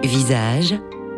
Visage,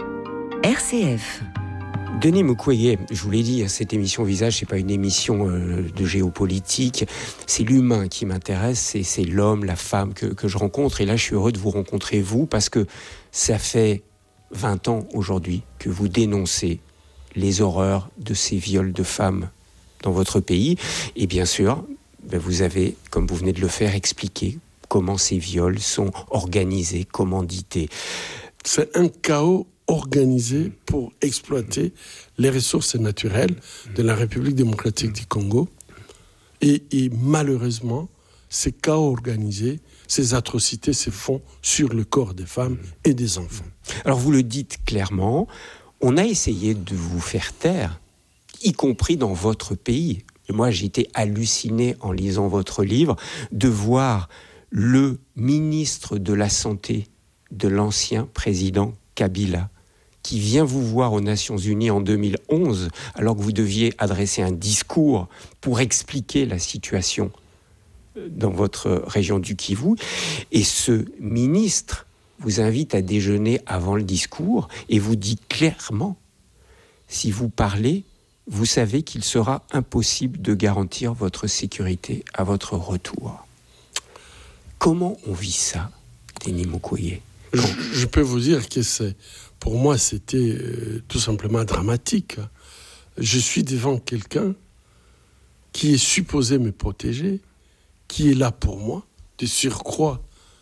RCF. Denis Mukwege, je vous l'ai dit, cette émission Visage, c'est pas une émission de géopolitique, c'est l'humain qui m'intéresse, c'est l'homme, la femme que je rencontre. Et là, je suis heureux de vous rencontrer, vous, parce que ça fait 20 ans aujourd'hui que vous dénoncez les horreurs de ces viols de femmes dans votre pays. Et bien sûr, vous avez, comme vous venez de le faire, expliqué comment ces viols sont organisés, commandités. C'est un chaos organisé pour exploiter les ressources naturelles de la République démocratique du Congo. Et malheureusement, ces chaos organisés, ces atrocités se font sur le corps des femmes et des enfants. Alors vous le dites clairement, on a essayé de vous faire taire, y compris dans votre pays. Et moi, j'ai été halluciné en lisant votre livre de voir le ministre de la Santé de l'ancien président Kabila, qui vient vous voir aux Nations Unies en 2011, alors que vous deviez adresser un discours pour expliquer la situation dans votre région du Kivu. Et ce ministre vous invite à déjeuner avant le discours et vous dit clairement, si vous parlez, vous savez qu'il sera impossible de garantir votre sécurité à votre retour. Comment on vit ça, Denis Mukwege ? Je peux vous dire que pour moi, c'était tout simplement dramatique. Je suis devant quelqu'un qui est supposé me protéger, qui est là pour moi, de surcroît,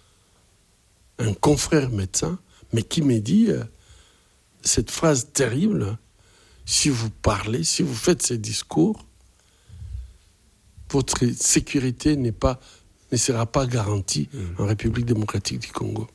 un confrère médecin, mais qui me dit cette phrase terrible: si vous parlez, si vous faites ces discours, votre sécurité ne sera pas garantie en République démocratique du Congo.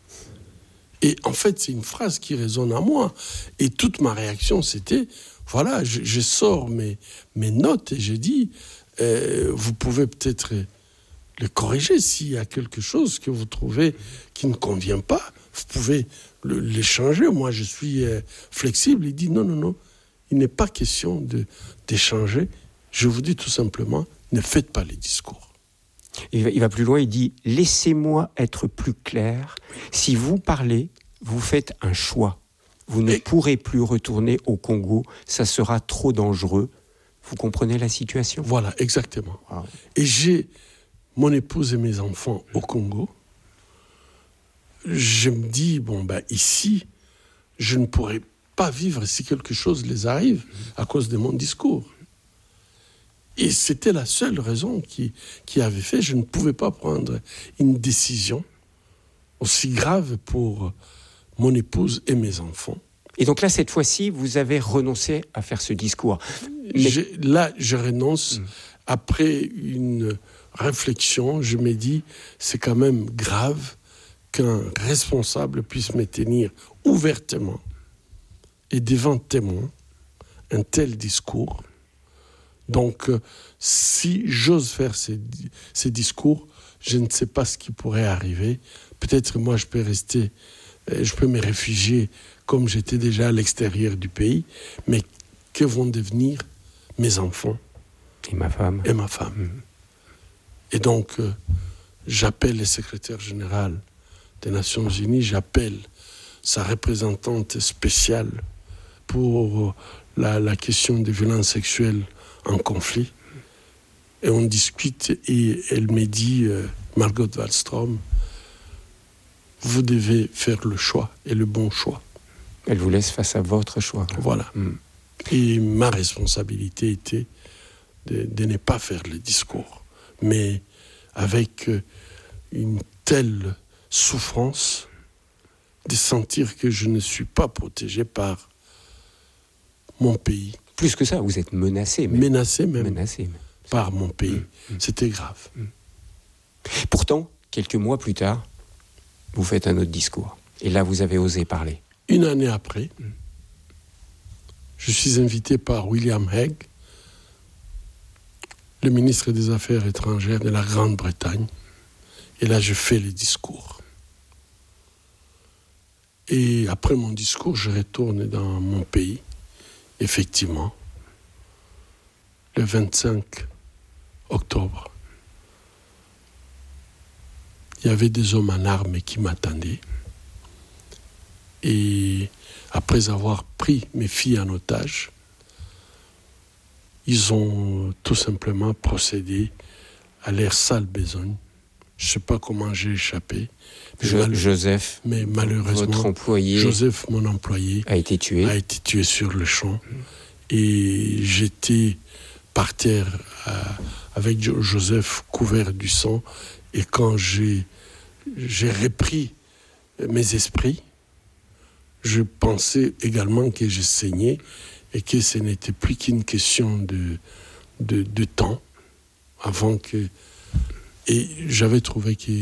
Et en fait, c'est une phrase qui résonne à moi. Et toute ma réaction, c'était, voilà, je sors mes notes et je dis, vous pouvez peut-être le corriger s'il y a quelque chose que vous trouvez qui ne convient pas. Vous pouvez l'échanger. Moi, je suis flexible. Il dit, non, il n'est pas question d'échanger. Je vous dis tout simplement, ne faites pas les discours. Il va plus loin, il dit « Laissez-moi être plus clair. Si vous parlez, vous faites un choix. Vous ne pourrez plus retourner au Congo. Ça sera trop dangereux. » Vous comprenez la situation ? Voilà, exactement. Wow. Et j'ai mon épouse et mes enfants au Congo. Je me dis, ici, je ne pourrais pas vivre si quelque chose les arrive à cause de mon discours. Et c'était la seule raison qui avait fait. Je ne pouvais pas prendre une décision aussi grave pour mon épouse et mes enfants. Et donc là, cette fois-ci, vous avez renoncé à faire ce discours. Je renonce. Après une réflexion, je me dis, c'est quand même grave qu'un responsable puisse me tenir ouvertement et devant témoins un tel discours. Donc, si j'ose faire ces discours, je ne sais pas ce qui pourrait arriver. Peut-être moi, je peux me réfugier comme j'étais déjà à l'extérieur du pays. Mais que vont devenir mes enfants ? Et ma femme. Et donc, j'appelle le secrétaire général des Nations Unies, j'appelle sa représentante spéciale pour la question des violences sexuelles en conflit, et on discute, et elle me dit, Margot Wallström, vous devez faire le choix, et le bon choix. Elle vous laisse face à votre choix. Voilà. Et ma responsabilité était de ne pas faire le discours, mais avec une telle souffrance, de sentir que je ne suis pas protégé par mon pays. Plus que ça, vous êtes menacé. Menacé même. Par mon pays. C'était grave. Pourtant, quelques mois plus tard, vous faites un autre discours. Et là, vous avez osé parler. Une année après, je suis invité par William Hague, le ministre des Affaires étrangères de la Grande-Bretagne. Et là, je fais le discours. Et après mon discours, je retourne dans mon pays. Effectivement, le 25 octobre, il y avait des hommes en armes qui m'attendaient. Et après avoir pris mes filles en otage, ils ont tout simplement procédé à leur sale besogne. Je ne sais pas comment j'ai échappé. Joseph, mais malheureusement, votre employé, Joseph, mon employé, a été tué sur le champ. Et j'étais par terre avec Joseph couvert du sang. Et quand j'ai repris mes esprits, je pensais également que je saignais et que ce n'était plus qu'une question de temps avant que... Et j'avais trouvé que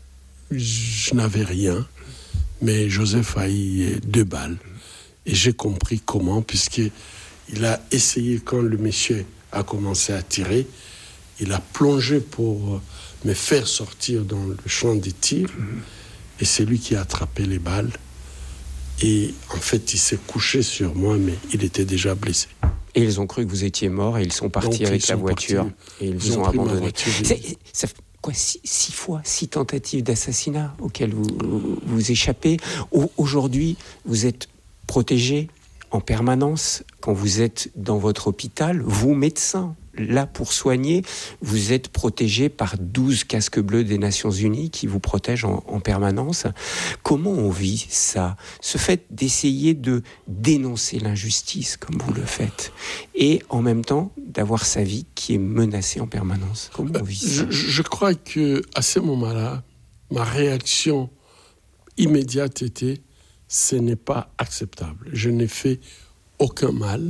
je n'avais rien, mais Joseph a eu 2 balles. Et j'ai compris comment, puisqu'il a essayé, quand le monsieur a commencé à tirer, il a plongé pour me faire sortir dans le champ des tirs, et c'est lui qui a attrapé les balles. Et en fait, il s'est couché sur moi, mais il était déjà blessé. Et ils ont cru que vous étiez mort, et ils sont partis avec la voiture, et ils vous ont abandonné. Ça fait quoi, 6 tentatives d'assassinat auxquelles vous échappez. Aujourd'hui, vous êtes protégé en permanence quand vous êtes dans votre hôpital. Vous, médecin, là pour soigner, vous êtes protégé par 12 casques bleus des Nations Unies qui vous protègent en permanence. Comment on vit ça ? Ce fait d'essayer de dénoncer l'injustice comme vous le faites, et en même temps d'avoir sa vie qui est menacée en permanence. Comment on vit ça ? Je crois qu'à ce moment-là, ma réaction immédiate était: ce n'est pas acceptable. Je n'ai fait aucun mal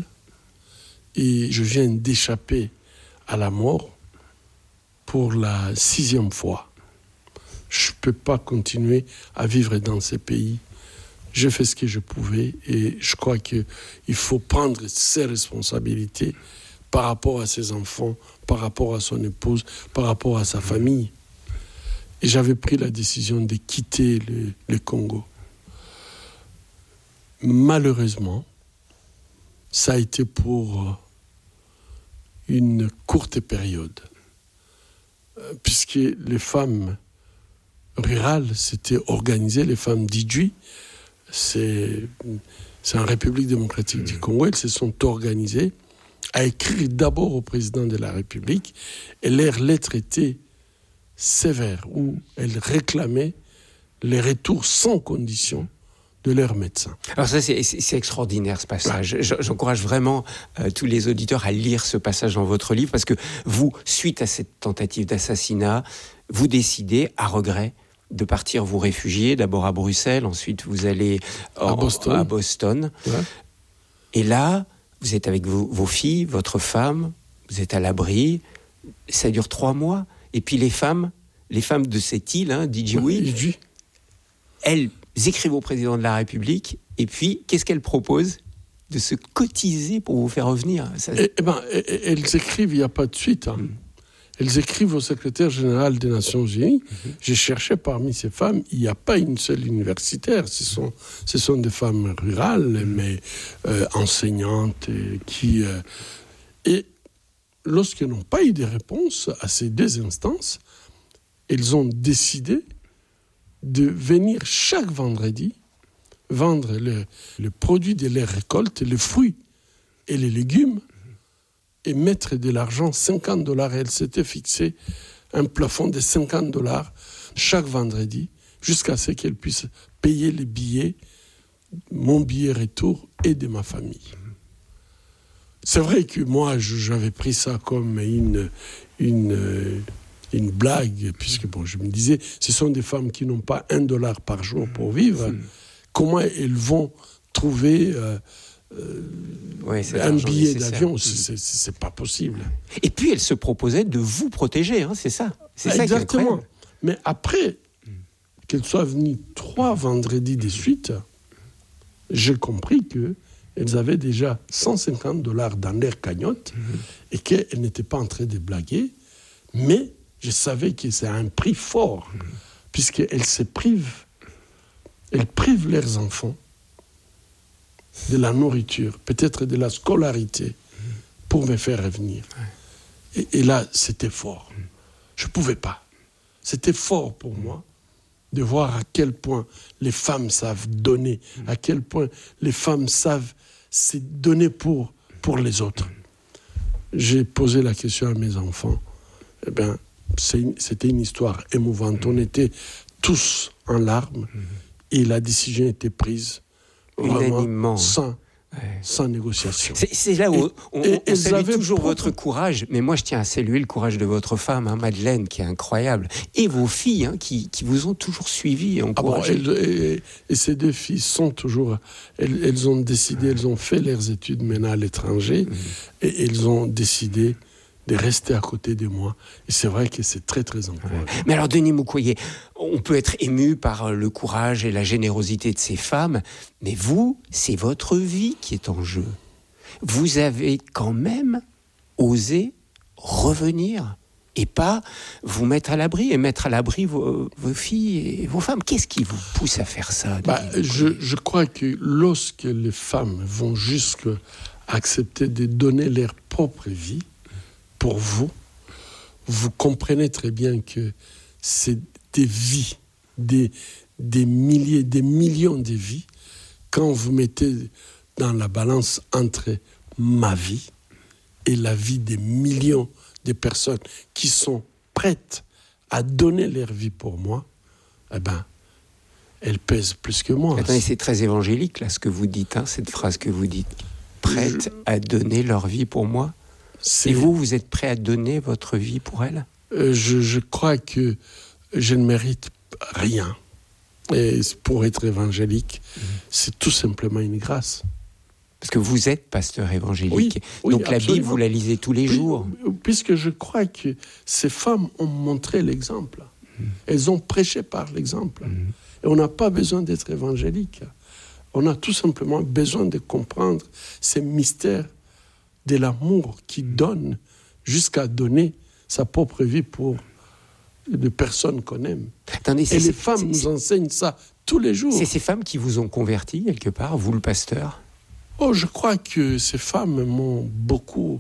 et je viens d'échapper à la mort pour la 6e fois. Je ne peux pas continuer à vivre dans ces pays. J'ai fait ce que je pouvais et je crois qu'il faut prendre ses responsabilités par rapport à ses enfants, par rapport à son épouse, par rapport à sa famille. Et j'avais pris la décision de quitter le Congo. Malheureusement, ça a été pour une courte période, puisque les femmes rurales s'étaient organisées, les femmes d'Idjwi, c'est en République démocratique du Congo, elles se sont organisées à écrire d'abord au président de la République, et leur lettre était sévère, où elles réclamaient les retours sans condition de leurs médecins. Alors ça, c'est extraordinaire, ce passage. J'encourage vraiment tous les auditeurs à lire ce passage dans votre livre, parce que vous, suite à cette tentative d'assassinat, vous décidez, à regret, de partir vous réfugier, d'abord à Bruxelles, ensuite vous allez à Boston. Ouais. Et là, vous êtes avec vos filles, votre femme, vous êtes à l'abri, ça dure 3 mois, et puis les femmes de cette île, d'Idjwi, elles écrivent au président de la République, et puis, qu'est-ce qu'elles proposent ? De se cotiser pour vous faire revenir. Elles écrivent, il n'y a pas de suite. Elles écrivent au secrétaire général des Nations Unies. J'ai cherché parmi ces femmes, il n'y a pas une seule universitaire. Ce sont des femmes rurales, mais enseignantes, et lorsqu'elles n'ont pas eu de réponse à ces 2 instances, elles ont décidé de venir chaque vendredi vendre le produit de leur récolte, les fruits et les légumes, et mettre de l'argent, $50. Elle s'était fixé un plafond de $50 chaque vendredi, jusqu'à ce qu'elle puisse payer les billets, mon billet retour et de ma famille. C'est vrai que moi, j'avais pris ça comme une blague, puisque je me disais, ce sont des femmes qui n'ont pas $1 par jour pour vivre. Comment elles vont trouver un billet d'avion ? C'est pas possible. Et puis elles se proposaient de vous protéger, c'est ça. C'est ça. Exactement. Mais après qu'elles soient venues 3 vendredis de suite, j'ai compris qu'elles avaient déjà $150 dans leur cagnotte et qu'elles n'étaient pas en train de blaguer, mais je savais que c'est un prix fort, puisqu'elles privent leurs enfants de la nourriture, peut-être de la scolarité, pour me faire revenir. Et là, c'était fort. Je ne pouvais pas. C'était fort pour moi de voir à quel point les femmes savent donner, à quel point les femmes savent se donner pour les autres. J'ai posé la question à mes enfants. Eh bien, c'était une histoire émouvante. On était tous en larmes et la décision était prise vraiment sans négociation. C'est là où on salue toujours votre courage, mais moi je tiens à saluer le courage de votre femme, Madeleine, qui est incroyable, et vos filles qui vous ont toujours suivi et encouragé. Et ces deux filles sont toujours... Elles ont décidé, elles ont fait leurs études maintenant à l'étranger, et elles ont décidé de rester à côté de moi. Et c'est vrai que c'est très, très encourageant. Mais alors, Denis Mukwege, on peut être ému par le courage et la générosité de ces femmes, mais vous, c'est votre vie qui est en jeu. Vous avez quand même osé revenir et pas vous mettre à l'abri et mettre à l'abri vos filles et vos femmes. Qu'est-ce qui vous pousse à faire ça? Je crois que lorsque les femmes vont jusqu'à accepter de donner leur propre vie, pour vous, vous comprenez très bien que c'est des vies, des milliers, des millions de vies. Quand vous mettez dans la balance entre ma vie et la vie des millions de personnes qui sont prêtes à donner leur vie pour moi, eh ben, elles pèsent plus que moi. Attendez, c'est très évangélique, là, ce que vous dites, cette phrase que vous dites. Prêtes à donner leur vie pour moi? Et vous êtes prêt à donner votre vie pour elle? Je crois que je ne mérite rien. Et pour être évangélique, c'est tout simplement une grâce. Parce que vous êtes pasteur évangélique. Oui, donc la Bible, vous la lisez tous les jours. Puisque je crois que ces femmes ont montré l'exemple. Elles ont prêché par l'exemple. Et on n'a pas besoin d'être évangélique. On a tout simplement besoin de comprendre ces mystères de l'amour qui donne jusqu'à donner sa propre vie pour des personnes qu'on aime. Attendez, et les femmes nous enseignent ça tous les jours. C'est ces femmes qui vous ont converti quelque part, vous le pasteur? Je crois que ces femmes m'ont beaucoup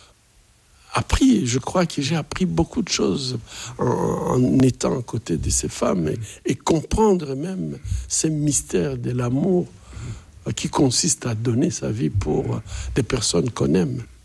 appris. Je crois que j'ai appris beaucoup de choses en étant à côté de ces femmes et comprendre même ces mystères de l'amour qui consiste à donner sa vie pour des personnes qu'on aime.